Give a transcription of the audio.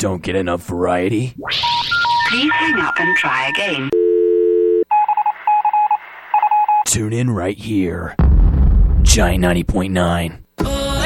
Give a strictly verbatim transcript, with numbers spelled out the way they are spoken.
don't get enough variety? Please hang up and try again. Tune in right here. Giant ninety point nine.